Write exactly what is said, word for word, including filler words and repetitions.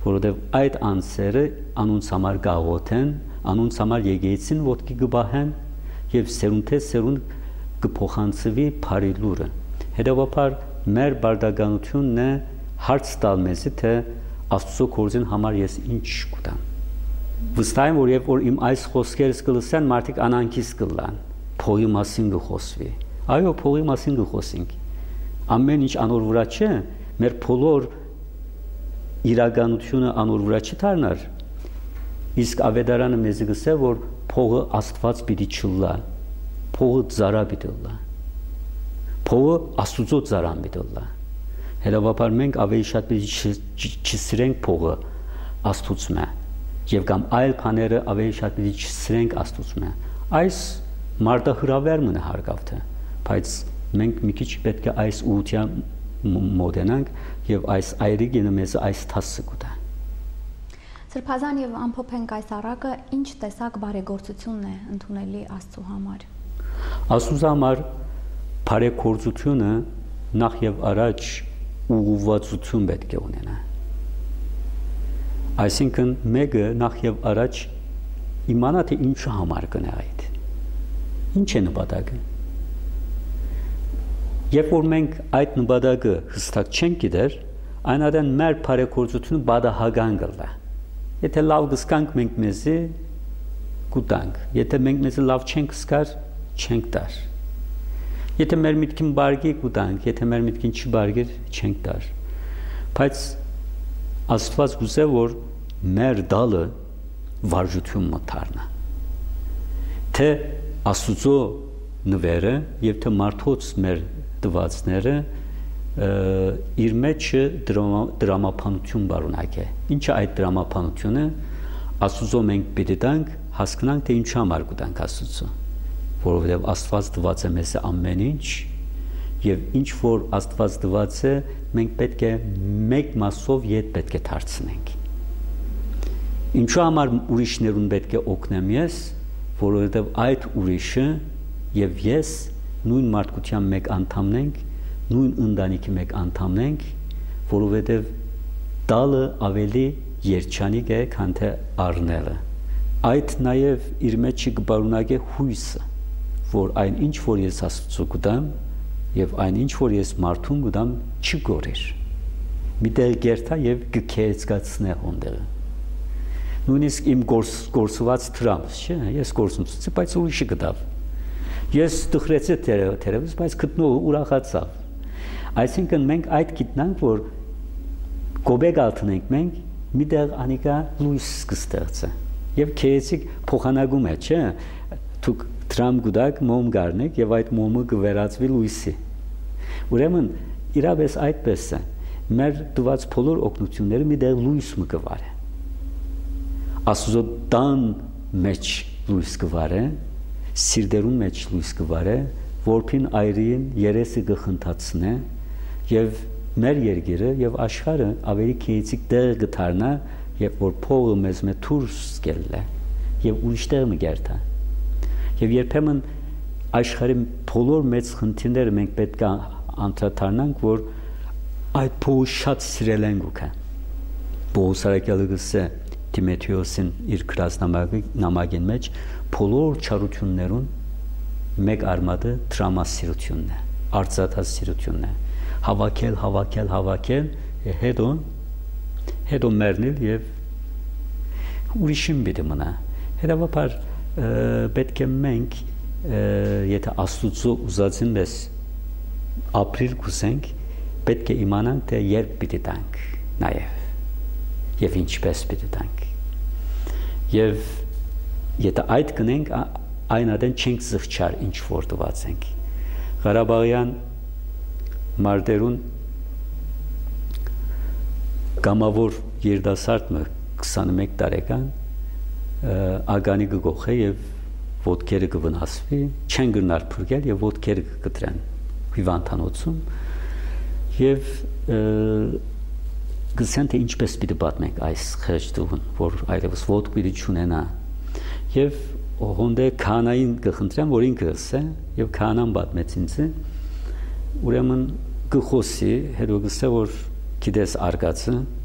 որովհետև այդ անձերը անոնց համար գաղոթեն, անոնց համար եկեղեցին ոտքի կբահեն եւ սերունդե սերունդ կփոխանցվի բարի լուրը։ Հետևաբար մեր բարդականությունն է հարց տալ մեզի, թե Աստծո գործին համար ես ինչ կտամ։ Վստահ եմ, որ երբ որ իմ այս խոսքերս կլսեն, մարդիկ անանքից կլան, փողի մասին կխոսվի։ Այո, փողի մասին կխոսենք։ Ամեն ինչ անոր վրա չէ, մեր բոլոր իրականությունը անոր վրա չդառնար։ Իսկ ավետարանը մեզ գսե, որ փողը Աստված պիտի չլա, փողը ծառա պիտի լա, փողը Աստուծո ծառան պիտի լա։ Հետևաբար մենք ավելի շատ պիտի չսիրենք փողը Աստծո եւ կամ այլ բաները ավելի շատ պիտի չսիրենք Աստծո։ Այս մարտահրավեր մնա հարգավթը, բայց մենք մի քիչ պետք է այս ուղղության մոտենանք եւ այս այրիգինը մեզ այս թասը կտա։ Սրբազան եւ ամփոփենք այս առակը, ինչ տեսակ բարեգործությունն է ընդունելի Աստծո համար։ Աստծո համար բարեգործությունը նախ եւ առաջ ուղղվածություն պետք է ունենա։ Այսինքն մեկը նախ եւ առաջ իմանա թե ինչու համար կնա այդ։ Ինչ է նպատակը։ Երբ որ մենք այդ նպատակը հստակ չենք գիտեր, այնադեն մեր բարեգործությունը բադահական կլա։ Եթե լավ գսկանք մենք մեզի կուտանք, եթե մենք մեզի լավ չենք սկար, չենք տար։ Եթե մեր միտքին բարգի կուտանք, եթե մեր միտքին չբարգի, չենք տար։ Բայց Աստված գուզե, որ մեր դալը վարժություն մտարնա։ Թե Աստուծո նվերը եւ թե մարդոց մեր տվածները իր մեջ դրամապանություն բարունակե։ Ինչ է այդ դրամապանությունը։ Աստուծո մենք պետք է տանք, հասկանանք թե ինչ համար կտանք Աստուծո, որովհետեւ Աստված տված է մեզ ամեն ինչ եւ ինչ որ Աստված տված է, մենք պետք է մեկ մասով ետ պետք է դարձնենք։ Ինչու համար ուրիշներուն պետք է օգնեմ ես, որովհետեւ այդ ուրիշը եւ ես նույն մարդկության մեկ անդամն ենք, նույն ընտանիքի մեկ անդամն ենք, որովհետեւ տալը ավելի երջանիկ է, քան թե առնելը։ Այդ նաեւ իր մեջ կբարունակե հույսը, որ այն ինչ որ ես Աստծո կտամ եւ այն ինչ որ ես մարդուն կտամ չգորեր։ Միտեղ գերտա եւ գքեցկացնե հոնդերը։ Նույնիսկ իմ գործված դրամս, չէ՞, ես գործունեություն, բայց ուրիշը կտավ։ Ես դխրեցի թերևս, բայց գտնողը ուրախացավ։ Այսինքն մենք այդ գիտնանք, որ գոբեգ ալտնենք մենք միտեղ անիկա լույս կստեղծը։ Եվ քեեցիկ փոխանակում է, չէ՞։ Դուք դրամ գուտակ մոմ գարնեք եւ այդ մոմը կվերածվի լույսի։ Ուրեմն իրավես այդպես է։ Մեր դված բոլոր օգնությունները միտեղ լույս մը կվարե։ Աստծո տան մեջ լույս կվարե, սիրտերուն մեջ լույս կվարե, որփին այրին երեսը կխնդացնե եւ մեր երկիրը եւ աշխարհը ավելի քեեցիկ տեղ կդառնա, եւ որ փողը մեզ մե դուրս գելը եւ ուրիշ տեղ մը գերտա։ Եվ երբեմն աշխարհի բոլոր մեծ խնդիրները մենք պետք է անդրադառնանք, որ այդ փողը շատ սիրել ենք ուքա։ Պողոս արաքյալը գսե Տիմոթեոսին իր գրասնամակին մեջ բոլոր չարություններուն մեկ արմատը տրամասիրությունն է, արծաթասիրությունն է, հավաքել, հավաքել, հավաքել, հետո հետո մեռնել եւ ուրիշին պիտի մնա։ Հետևաբար պետք է մենք եթե Աստուծո ուզածին մեզ ապրիլ կուսենք, պետք է իմանանք թե երբ պիտի տանք նաեւ եւ ինչպես պիտի տանք։ Եվ եթե այդ կնենք, այն ադեն չենք զղջար ինչ որ տված ենք։ Ղարաբաղյան մարտերուն գամավոր երդասարտը քսանմեկ տարեկան ագանի կգողե եւ ոտքերը կվնասվի, չեն գնար փրկել եւ ոտքերը կկտրեն հիվանդանոցում եւ գսեն թե ինչպես պիտի պատմենք այս խեղճտուհուն, որ այլևս ոտք պիտի չունենա եւ հոնդե քանային կխնդրեմ, որ ինքը ասե եւ քանան պատմեց ինձ, ուրեմն գխոսի հետո գսե որ գիտես արգացը